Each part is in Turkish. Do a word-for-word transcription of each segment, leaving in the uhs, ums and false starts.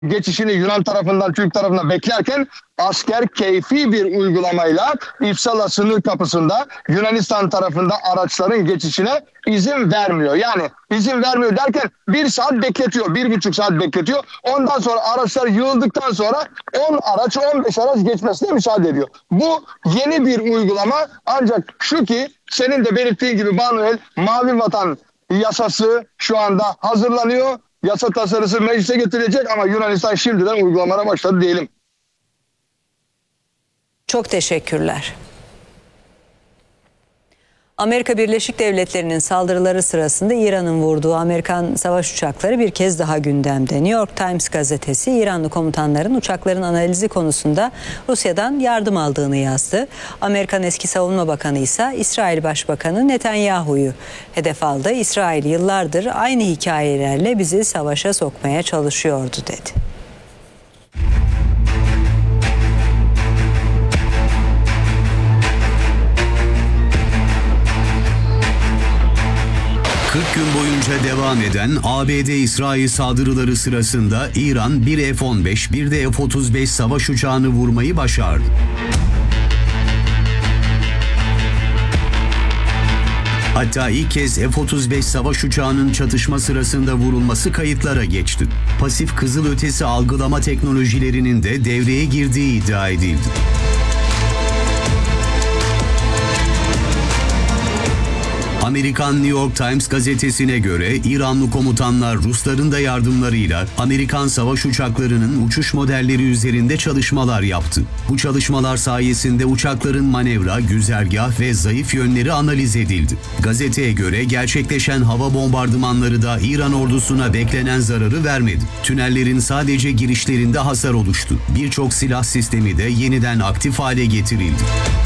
geçişini Yunan tarafından Türk tarafına beklerken asker keyfi bir uygulamayla İpsala sınır kapısında Yunanistan tarafında araçların geçişine izin vermiyor. Yani izin vermiyor derken bir saat bekletiyor, bir buçuk saat bekletiyor. Ondan sonra araçlar yığıldıktan sonra on araç, on beş araç geçmesine müsaade ediyor. Bu yeni bir uygulama, ancak şu ki senin de belirttiğin gibi Banuel, Mavi Vatan yasası şu anda hazırlanıyor. Yasa tasarısı meclise getirilecek ama Yunanistan şimdiden uygulamalara başladı diyelim. Çok teşekkürler. Amerika Birleşik Devletleri'nin saldırıları sırasında İran'ın vurduğu Amerikan savaş uçakları bir kez daha gündemde. New York Times gazetesi İranlı komutanların uçakların analizi konusunda Rusya'dan yardım aldığını yazdı. Amerikan eski savunma bakanı ise İsrail Başbakanı Netanyahu'yu hedef aldı. İsrail yıllardır aynı hikayelerle bizi savaşa sokmaya çalışıyordu dedi. kırk gün boyunca devam eden A B D-İsrail saldırıları sırasında İran bir F on beş bir de F otuz beş savaş uçağını vurmayı başardı. Hatta ilk kez F otuz beş savaş uçağının çatışma sırasında vurulması kayıtlara geçti. Pasif kızılötesi algılama teknolojilerinin de devreye girdiği iddia edildi. Amerikan New York Times gazetesine göre İranlı komutanlar Rusların da yardımlarıyla Amerikan savaş uçaklarının uçuş modelleri üzerinde çalışmalar yaptı. Bu çalışmalar sayesinde uçakların manevra, güzergah ve zayıf yönleri analiz edildi. Gazeteye göre gerçekleşen hava bombardımanları da İran ordusuna beklenen zararı vermedi. Tünellerin sadece girişlerinde hasar oluştu. Birçok silah sistemi de yeniden aktif hale getirildi.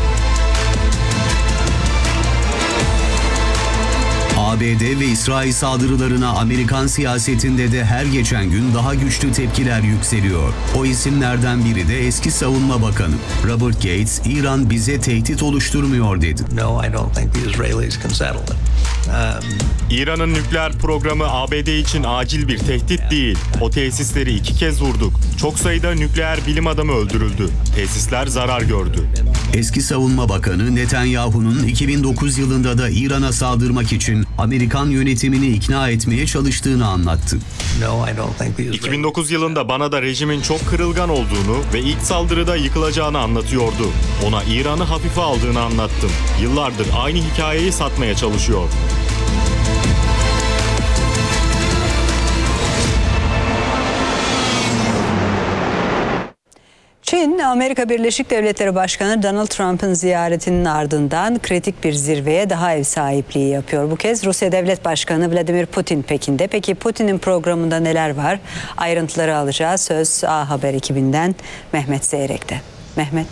A B D ve İsrail saldırılarına Amerikan siyasetinde de her geçen gün daha güçlü tepkiler yükseliyor. O isimlerden biri de eski Savunma Bakanı Robert Gates, İran bize tehdit oluşturmuyor dedi. No, I don't think the Israelis can settle it. İran'ın nükleer programı A B D için acil bir tehdit değil. O tesisleri iki kez vurduk. Çok sayıda nükleer bilim adamı öldürüldü. Tesisler zarar gördü. Eski Savunma Bakanı Netanyahu'nun iki bin dokuz yılında da İran'a saldırmak için Amerikan yönetimini ikna etmeye çalıştığını anlattı. iki bin dokuz yılında bana da rejimin çok kırılgan olduğunu ve ilk saldırıda yıkılacağını anlatıyordu. Ona İran'ı hafife aldığını anlattım. Yıllardır aynı hikayeyi satmaya çalışıyor. Çin, Amerika Birleşik Devletleri Başkanı Donald Trump'ın ziyaretinin ardından kritik bir zirveye daha ev sahipliği yapıyor. Bu kez Rusya Devlet Başkanı Vladimir Putin Pekin'de. Peki Putin'in programında neler var? Ayrıntıları alacağız. Söz A Haber ekibinden Mehmet Zeyrek'te. Mehmet.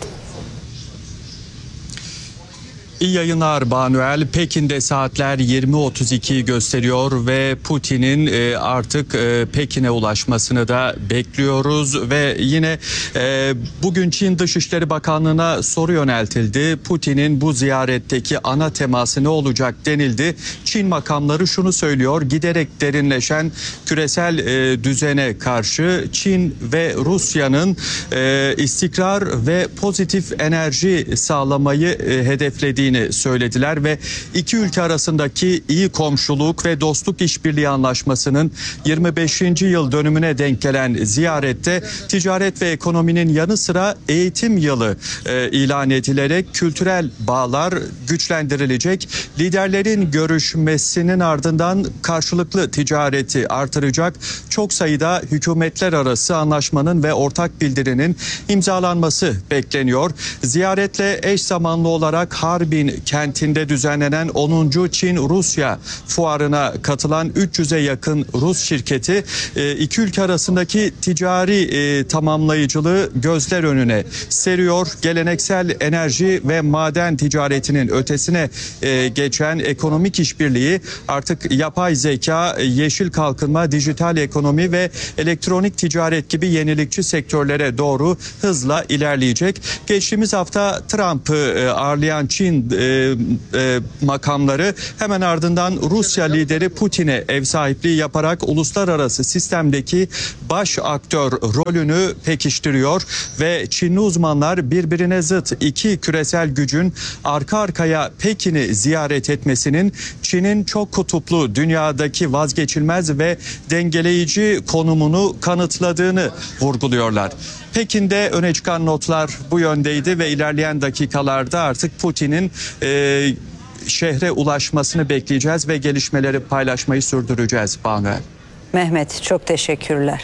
İyi yayınlar Banuel. Pekin'de saatler yirmi otuz ikiyi gösteriyor ve Putin'in artık Pekin'e ulaşmasını da bekliyoruz ve yine bugün Çin Dışişleri Bakanlığı'na soru yöneltildi. Putin'in bu ziyaretteki ana teması ne olacak denildi. Çin makamları şunu söylüyor: giderek derinleşen küresel düzene karşı Çin ve Rusya'nın istikrar ve pozitif enerji sağlamayı hedeflediğini söylediler ve iki ülke arasındaki iyi komşuluk ve dostluk işbirliği anlaşmasının yirmi beşinci yıl dönümüne denk gelen ziyarette ticaret ve ekonominin yanı sıra eğitim yılı e, ilan edilerek kültürel bağlar güçlendirilecek. Liderlerin görüşmesinin ardından karşılıklı ticareti artıracak çok sayıda hükümetler arası anlaşmanın ve ortak bildirinin imzalanması bekleniyor. Ziyaretle eş zamanlı olarak Harbin kentinde düzenlenen onuncu Çin-Rusya fuarına katılan üç yüze yakın Rus şirketi iki ülke arasındaki ticari tamamlayıcılığı gözler önüne seriyor. Geleneksel enerji ve maden ticaretinin ötesine geçen ekonomik işbirliği artık yapay zeka, yeşil kalkınma, dijital ekonomi ve elektronik ticaret gibi yenilikçi sektörlere doğru hızla ilerleyecek. Geçtiğimiz hafta Trump'ı ağırlayan Çin e, e, makamları hemen ardından Rusya lideri Putin'e ev sahipliği yaparak uluslararası sistemdeki baş aktör rolünü pekiştiriyor ve Çinli uzmanlar birbirine zıt iki küresel gücün arka arkaya Pekin'i ziyaret etmesinin Çin'in çok kutuplu dünyadaki vazgeçilmez ve dengeleyici konumunu kanıtladığını vurguluyorlar. Pekin'de öne çıkan notlar bu yöndeydi ve ilerleyen dakikalarda artık Putin'in e, şehre ulaşmasını bekleyeceğiz ve gelişmeleri paylaşmayı sürdüreceğiz Banu. Mehmet, çok teşekkürler.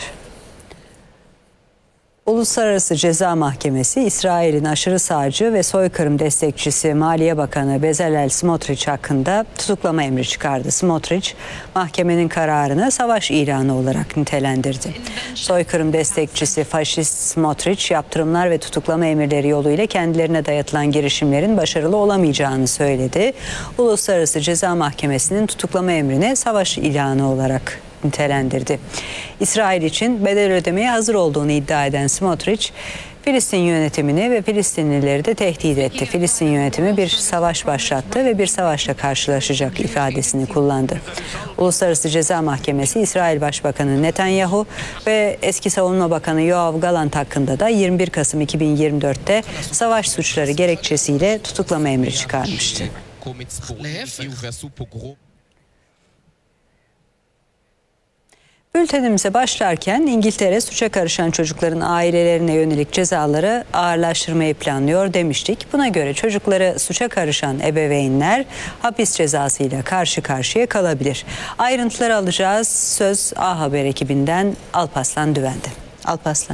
Uluslararası Ceza Mahkemesi, İsrail'in aşırı sağcı ve soykırım destekçisi Maliye Bakanı Bezalel Smotrich hakkında tutuklama emri çıkardı. Smotrich, mahkemenin kararını savaş ilanı olarak nitelendirdi. Soykırım destekçisi faşist Smotrich, yaptırımlar ve tutuklama emirleri yoluyla kendilerine dayatılan girişimlerin başarılı olamayacağını söyledi. Uluslararası Ceza Mahkemesi'nin tutuklama emrine savaş ilanı olarak nitelendirdi. İsrail için bedel ödemeye hazır olduğunu iddia eden Smotrich, Filistin yönetimini ve Filistinlileri de tehdit etti. Filistin yönetimi bir savaş başlattı ve bir savaşla karşılaşacak ifadesini kullandı. Uluslararası Ceza Mahkemesi, İsrail Başbakanı Netanyahu ve eski Savunma Bakanı Yoav Gallant hakkında da yirmi bir Kasım iki bin yirmi dörtte savaş suçları gerekçesiyle tutuklama emri çıkarmıştı. Bültenimize başlarken İngiltere suça karışan çocukların ailelerine yönelik cezaları ağırlaştırmayı planlıyor demiştik. Buna göre çocukları suça karışan ebeveynler hapis cezasıyla karşı karşıya kalabilir. Ayrıntıları alacağız. Söz A Haber ekibinden Alparslan Düven'de. Alparslan.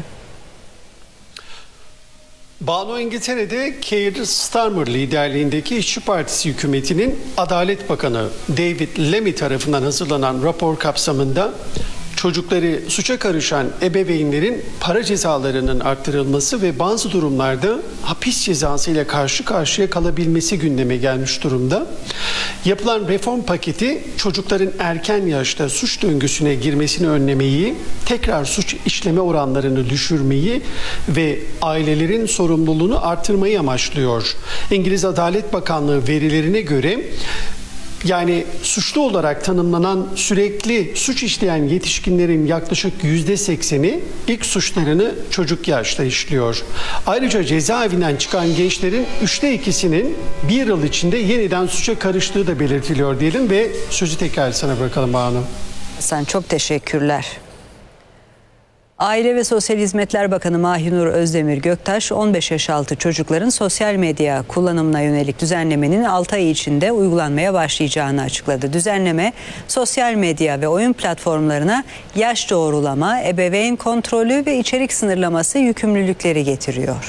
Banu, İngiltere'de Keir Starmer liderliğindeki İşçi Partisi hükümetinin Adalet Bakanı David Lammy tarafından hazırlanan rapor kapsamında çocukları suça karışan ebeveynlerin para cezalarının arttırılması ve bazı durumlarda hapis cezası ile karşı karşıya kalabilmesi gündeme gelmiş durumda. Yapılan reform paketi çocukların erken yaşta suç döngüsüne girmesini önlemeyi, tekrar suç işleme oranlarını düşürmeyi ve ailelerin sorumluluğunu artırmayı amaçlıyor. İngiliz Adalet Bakanlığı verilerine göre, yani suçlu olarak tanımlanan sürekli suç işleyen yetişkinlerin yaklaşık yüzde sekseni ilk suçlarını çocuk yaşta işliyor. Ayrıca cezaevinden çıkan gençlerin üçte ikisinin bir yıl içinde yeniden suça karıştığı da belirtiliyor diyelim ve sözü tekrar sana bırakalım Banu. Sen çok teşekkürler. Aile ve Sosyal Hizmetler Bakanı Mahinur Özdemir Göktaş, on beş yaş altı çocukların sosyal medya kullanımına yönelik düzenlemenin altı ay içinde uygulanmaya başlayacağını açıkladı. Düzenleme, sosyal medya ve oyun platformlarına yaş doğrulama, ebeveyn kontrolü ve içerik sınırlaması yükümlülükleri getiriyor.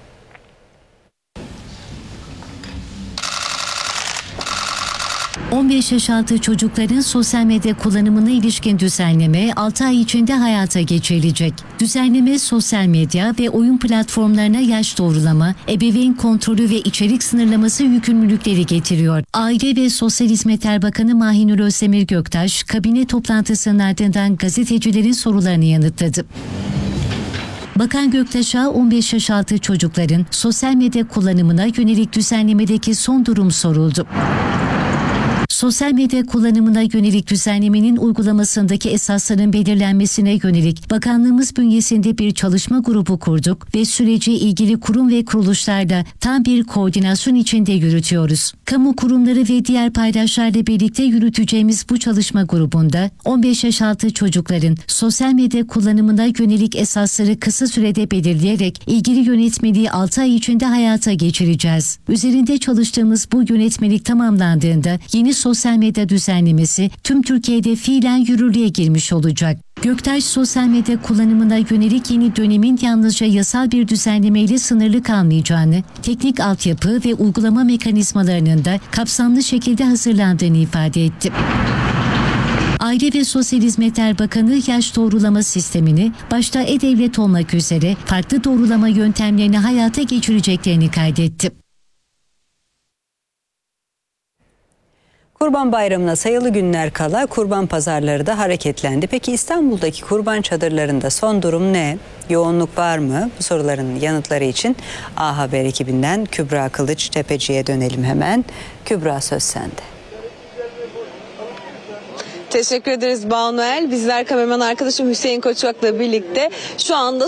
on beş yaş altı çocukların sosyal medya kullanımına ilişkin düzenleme altı ay içinde hayata geçirilecek. Düzenleme sosyal medya ve oyun platformlarına yaş doğrulama, ebeveyn kontrolü ve içerik sınırlaması yükümlülükleri getiriyor. Aile ve Sosyal Hizmetler Bakanı Mahinur Özdemir Göktaş, kabine toplantısının ardından gazetecilerin sorularını yanıtladı. Bakan Göktaş'a on beş yaş altı çocukların sosyal medya kullanımına yönelik düzenlemedeki son durum soruldu. Sosyal medya kullanımına yönelik düzenlemenin uygulamasındaki esasların belirlenmesine yönelik bakanlığımız bünyesinde bir çalışma grubu kurduk ve süreci ilgili kurum ve kuruluşlarla tam bir koordinasyon içinde yürütüyoruz. Kamu kurumları ve diğer paydaşlarla birlikte yürüteceğimiz bu çalışma grubunda on beş yaş altı çocukların sosyal medya kullanımına yönelik esasları kısa sürede belirleyerek ilgili yönetmeliği altı ay içinde hayata geçireceğiz. Üzerinde çalıştığımız bu yönetmelik tamamlandığında yeni sosyal medya düzenlemesi tüm Türkiye'de fiilen yürürlüğe girmiş olacak. Göktaş, sosyal medya kullanımına yönelik yeni dönemin yalnızca yasal bir düzenlemeyle sınırlı kalmayacağını, teknik altyapı ve uygulama mekanizmalarının da kapsamlı şekilde hazırlandığını ifade etti. Aile ve Sosyal Hizmetler Bakanı yaş doğrulama sistemini başta e-devlet olmak üzere farklı doğrulama yöntemlerini hayata geçireceklerini kaydetti. Kurban Bayramı'na sayılı günler kala kurban pazarları da hareketlendi. Peki İstanbul'daki kurban çadırlarında son durum ne? yoğunluk var mı? Bu soruların yanıtları için A Haber ekibinden Kübra Kılıç Tepeci'ye dönelim hemen. Kübra, söz sende. Teşekkür ederiz Banuel. Bizler kameraman arkadaşım Hüseyin Koçak'la birlikte şu anda